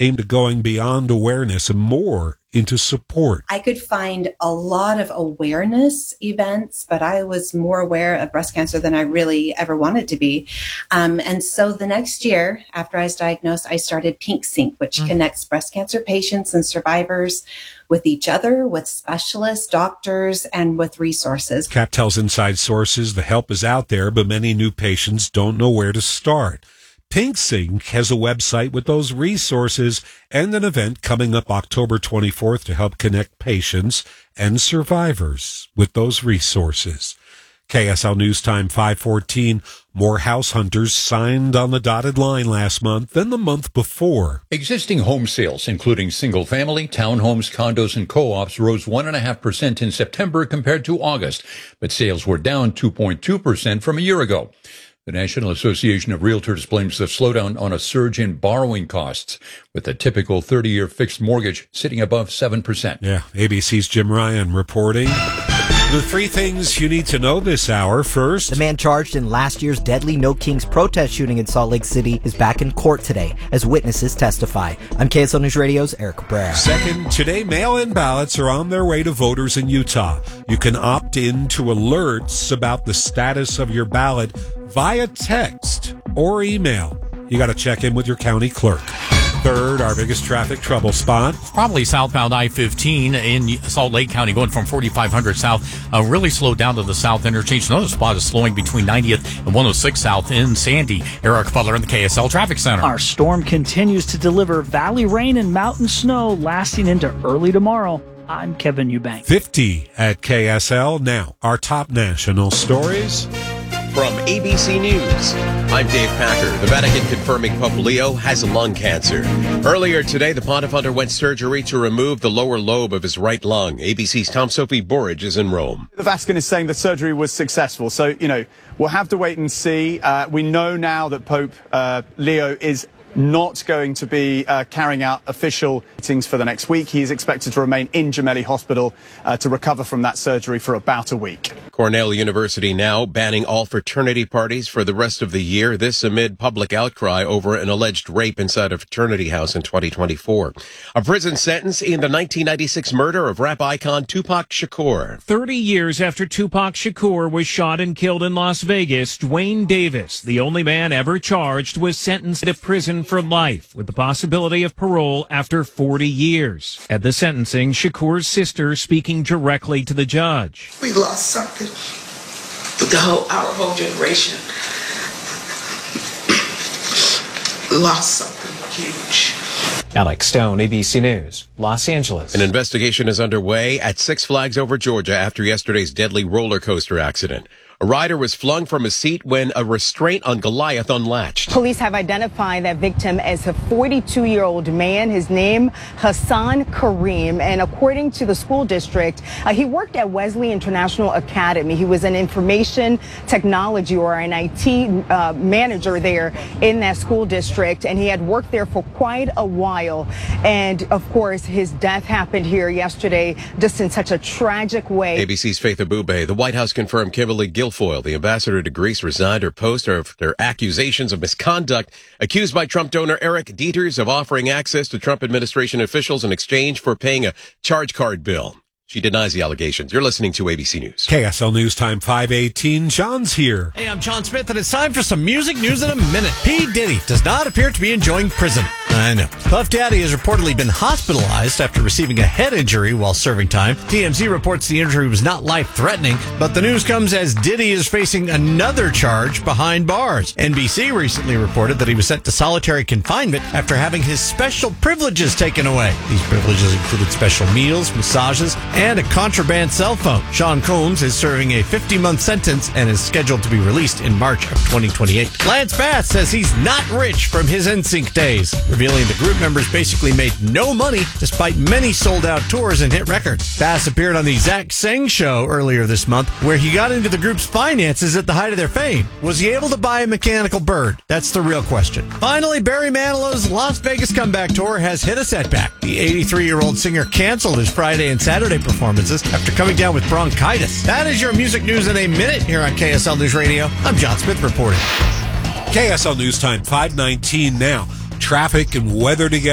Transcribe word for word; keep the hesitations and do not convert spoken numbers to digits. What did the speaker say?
aimed at going beyond awareness and more into support. I could find a lot of awareness events, but I was more aware of breast cancer than I really ever wanted to be. Um, and so the next year after I was diagnosed, I started Pink Sync, which mm. connects breast cancer patients and survivors with each other, with specialists, doctors, and with resources. Cap tells Inside Sources the help is out there, but many new patients don't know where to start. Pink Sync has a website with those resources and an event coming up October twenty-fourth to help connect patients and survivors with those resources. K S L News Time five fourteen. More house hunters signed on the dotted line last month than the month before. Existing home sales, including single-family, townhomes, condos, and co-ops, rose one point five percent in September compared to August, but sales were down two point two percent from a year ago. The National Association of Realtors blames the slowdown on a surge in borrowing costs, with the typical thirty-year fixed mortgage sitting above seven percent. Yeah, A B C's Jim Ryan reporting. The three things you need to know this hour. First, the man charged in last year's deadly No Kings protest shooting in Salt Lake City is back in court today as witnesses testify. I'm K S L News Radio's Eric Cabrera. Second, today mail-in ballots are on their way to voters in Utah. You can opt in to alerts about the status of your ballot via text or email. You got to check in with your county clerk. Third, our biggest traffic trouble spot. Probably southbound I fifteen in Salt Lake County, going from forty-five hundred south, uh, really slowed down to the south interchange. Another spot is slowing between ninetieth and one oh six south in Sandy. Eric Butler in the K S L Traffic Center. Our storm continues to deliver valley rain and mountain snow lasting into early tomorrow. I'm Kevin Eubank. fifty at K S L. Now, our top national stories. From A B C News, I'm Dave Packer. The Vatican confirming Pope Leo has lung cancer. Earlier today, the pontiff underwent surgery to remove the lower lobe of his right lung. A B C's Tom Sophie Burridge is in Rome. The Vatican is saying the surgery was successful. So, you know, we'll have to wait and see. Uh, we know now that Pope uh, Leo is not going to be uh, carrying out official meetings for the next week. He is expected to remain in Gemelli Hospital uh, to recover from that surgery for about a week. Cornell University now banning all fraternity parties for the rest of the year. This amid public outcry over an alleged rape inside a fraternity house in twenty twenty-four. A prison sentence in the nineteen ninety-six murder of rap icon Tupac Shakur. thirty years after Tupac Shakur was shot and killed in Las Vegas, Dwayne Davis, the only man ever charged, was sentenced to prison for life with the possibility of parole after forty years. At the sentencing, Shakur's sister speaking directly to the judge. We lost something with the whole, our whole generation. Lost something huge. Alex Stone, A B C News, Los Angeles. An investigation is underway at Six Flags Over Georgia after yesterday's deadly roller coaster accident. A rider was flung from his seat when a restraint on Goliath unlatched. Police have identified that victim as a forty-two-year-old man. His name, Hassan Kareem. And according to the school district, uh, he worked at Wesley International Academy. He was an information technology or an I T uh, manager there in that school district. And he had worked there for quite a while. And of course, his death happened here yesterday, just in such a tragic way. A B C's Faith Abube. The White House confirmed Kimberly Guilfoyle, the ambassador to Greece, resigned her post after accusations of misconduct, accused by Trump donor Eric Dieters of offering access to Trump administration officials in exchange for paying a charge card bill. She denies the allegations. You're listening to A B C News. K S L News Time five eighteen. John's here. Hey, I'm John Smith, and it's time for some music news in a minute. P. Diddy does not appear to be enjoying prison. I know. Puff Daddy has reportedly been hospitalized after receiving a head injury while serving time. T M Z reports the injury was not life-threatening, but the news comes as Diddy is facing another charge behind bars. N B C recently reported that he was sent to solitary confinement after having his special privileges taken away. These privileges included special meals, massages, and a contraband cell phone. Sean Combs is serving a fifty-month sentence and is scheduled to be released in March of twenty twenty-eight. Lance Bass says he's not rich from his N Sync days, revealing the group members basically made no money despite many sold-out tours and hit records. Bass appeared on the Zach Sang Show earlier this month, where he got into the group's finances at the height of their fame. Was he able to buy a mechanical bird? That's the real question. Finally, Barry Manilow's Las Vegas comeback tour has hit a setback. The eighty-three-year-old singer canceled his Friday and Saturday performances after coming down with bronchitis. That is your music news in a minute here on K S L News Radio. I'm John Smith reporting. K S L News Time five nineteen now. Traffic and weather together.